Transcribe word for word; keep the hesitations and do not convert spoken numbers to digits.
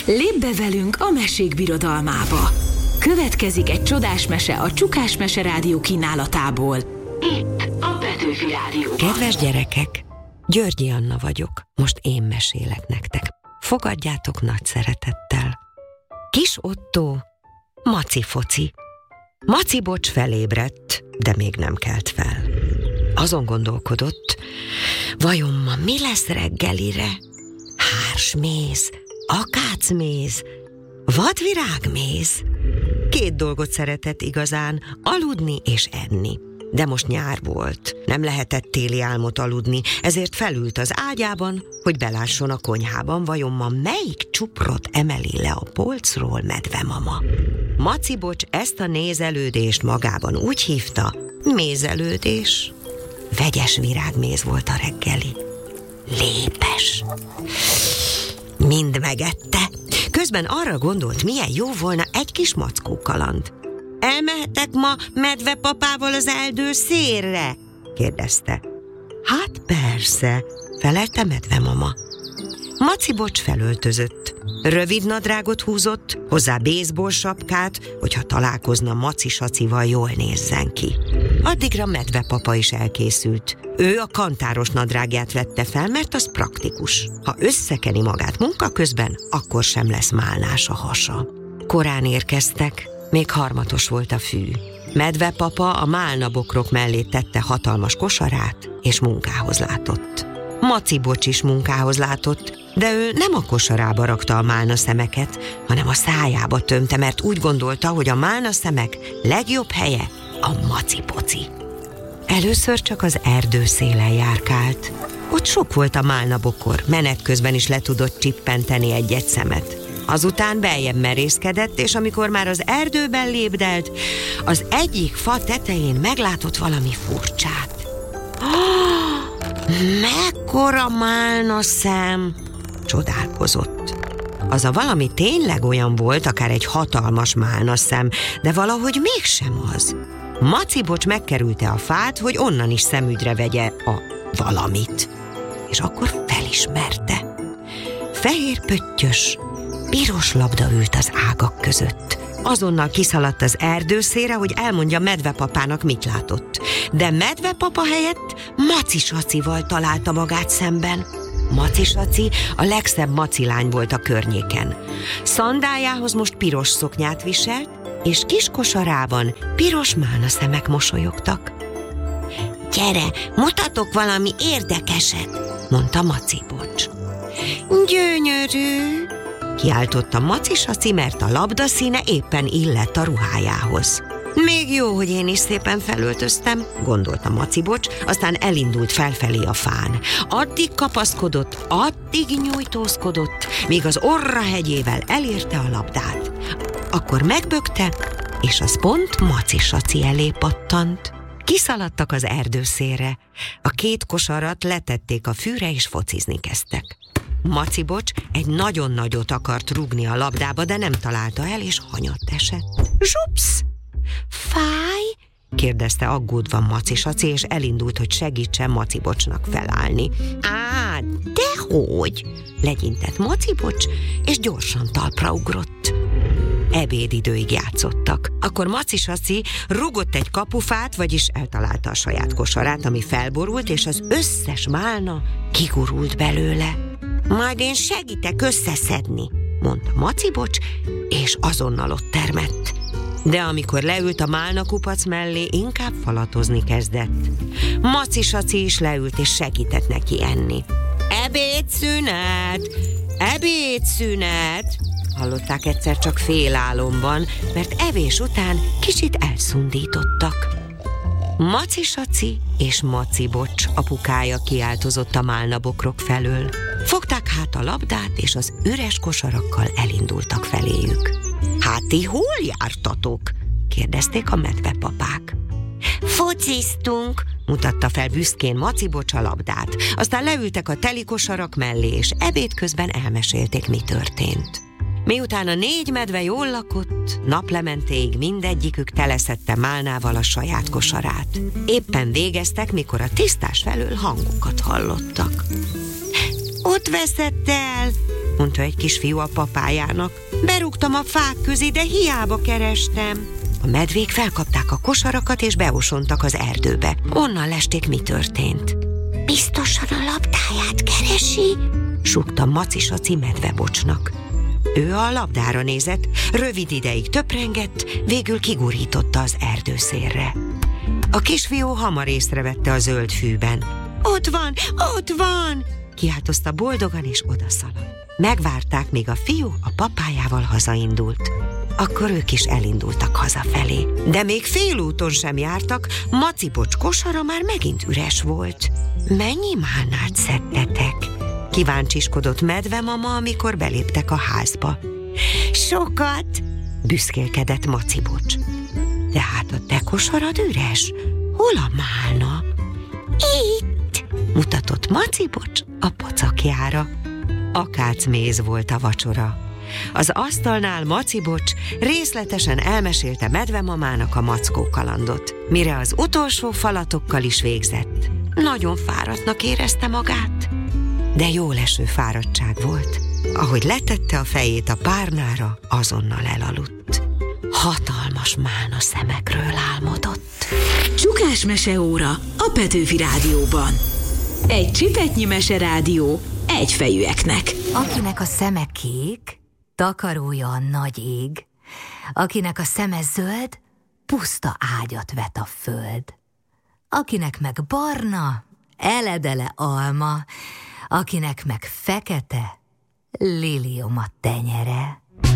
Lépj be velünk a mesék birodalmába. Következik egy csodás mese a Csukás Mese Rádió kínálatából. Itt a Petőfi Rádióban. Kedves gyerekek, Györgyi Anna vagyok. Most én mesélek nektek. Fogadjátok nagy szeretettel. Kis Ottó, maci-foci. Maci bocs felébredt, de még nem kelt fel. Azon gondolkodott, vajon ma mi lesz reggelire? Hársméz, akácméz, vadvirágméz. Két dolgot szeretett igazán, aludni és enni. De most nyár volt, nem lehetett téli álmot aludni, ezért felült az ágyában, hogy belásson a konyhában, vajon ma melyik csuprot emeli le a polcról medvemama. Maci bocs ezt a nézelődést magában úgy hívta, mézelődés. Vegyes virágméz volt a reggeli. Lépes. Mind megette. Közben arra gondolt, milyen jó volna egy kis mackó kaland. Elmehetek ma medvepapával az erdő szélre? Kérdezte. Hát persze, felelte medvemama. Maci bocs felöltözött. Rövid nadrágot húzott, hozzá baseball sapkát, hogyha találkozna Maci Sacival, jól nézzen ki. Addigra medvepapa is elkészült. Ő a kantáros nadrágját vette fel, mert az praktikus. Ha összekeni magát munka közben, akkor sem lesz málnás a hasa. Korán érkeztek, még harmatos volt a fű. Medvepapa a málnabokrok mellé tette hatalmas kosarát, és munkához látott. Maci bocs is munkához látott, de ő nem a kosarába rakta a málna szemeket, hanem a szájába tömte, mert úgy gondolta, hogy a málna szemek legjobb helye a maci-poci. Először csak az erdő szélen járkált. Ott sok volt a málnabokor, menet közben is le tudott csippenteni egy-egy szemet. Azután beljebb merészkedett, és amikor már az erdőben lépdelt, az egyik fa tetején meglátott valami furcsát. Oh, mekkora málna szem! Csodálkozott. Az a valami tényleg olyan volt, akár egy hatalmas málna szem, de valahogy mégsem az. Maci bocs megkerülte a fát, hogy onnan is szemügyre vegye a valamit. És akkor felismerte. Fehér pöttyös, piros labda ült az ágak között. Azonnal kiszaladt az erdőszélre, hogy elmondja medvepapának, mit látott. De medvepapa helyett Maci Sacival találta magát szemben. Maci Saci a legszebb macilány volt a környéken. Szandájához most piros szoknyát viselt, és kis kosarában piros málna szemek mosolyogtak. Gyere, mutatok valami érdekeset, mondta Maci bocs. Gyönyörű, kiáltotta Maci Saci, mert a labda színe éppen illett a ruhájához. Még jó, hogy én is szépen felöltöztem, gondolta Maci bocs, aztán elindult felfelé a fán. Addig kapaszkodott, addig nyújtózkodott, míg az orra hegyével elérte a labdát. Akkor megbökte, és az pont Maci Saci elé pattant. Kiszaladtak az erdőszélre. A két kosarat letették a fűre, és focizni kezdtek. Maci bocs egy nagyon nagyot akart rúgni a labdába, de nem találta el, és hanyat esett. Zsupsz! Fáj? kérdezte aggódva Maci Saci, és elindult, hogy segítsen Maci bocsnak felállni. Á, dehogy! legyintett Maci bocs, és gyorsan talpra ugrott. Ebédidőig játszottak. Akkor Maci Saci rugott egy kapufát, vagyis eltalálta a saját kosarát, ami felborult, és az összes málna kigurult belőle. Majd én segítek összeszedni, mondta Maci bocs, és azonnal ott termett. De amikor leült a málna kupac mellé, inkább falatozni kezdett. Maci Saci is leült, és segített neki enni. Ebédszünet! Ebédszünet! Hallották egyszer csak félálomban, mert evés után kicsit elszundítottak. Maci Saci és Maci bocs apukája kiáltozott a málnabokrok felől. Fogták hát a labdát, és az üres kosarakkal elindultak feléjük. Hát ti hol jártatok? kérdezték a medvepapák. Fociztunk, mutatta fel büszkén Maci bocs a labdát. Aztán leültek a teli kosarak mellé, és ebéd közben elmesélték, mi történt. Miután a négy medve jól lakott, naplementéig mindegyikük teleszedte málnával a saját kosarát. Éppen végeztek, mikor a tisztás felől hangokat hallottak. Ott veszett el, mondta egy kisfiú a papájának. Berúgtam a fák közé, de hiába kerestem. A medvék felkapták a kosarakat és beosontak az erdőbe. Onnan lesték, mi történt. Biztosan a labdáját keresi? Súgta Maci-Saci medvebocsnak. Ő a labdára nézett, rövid ideig töprengett, végül kigurította az erdőszélre. A kisfiú hamar észrevette a zöld fűben. Ott van, ott van! Kiáltozta boldogan és odaszaladt. Megvárták, míg a fiú a papájával hazaindult. Akkor ők is elindultak hazafelé. De még félúton sem jártak, Macibocs kosara már megint üres volt. Mennyi málnát szedtetek? Kíváncsiskodott medvemama, amikor beléptek a házba. Sokat, büszkélkedett Macibocs. De hát a te kosarad üres? Hol a málna? Itt, mutatott Macibocs a pocakjára. Akácméz volt a vacsora. Az asztalnál Macibocs részletesen elmesélte medvemamának a mackó kalandot, mire az utolsó falatokkal is végzett. Nagyon fáradtnak érezte magát, de jó leső fáradtság volt. Ahogy letette a fejét a párnára, azonnal elaludt. Hatalmas málna szemekről álmodott. Csukás meseóra a Petőfi Rádióban. Egy csipetnyi meserádió egyfejűeknek. Akinek a szeme kék, takarója a nagy ég, akinek a szeme zöld, puszta ágyat vet a föld. Akinek meg barna, eledele alma, akinek meg fekete, lilium a tenyere.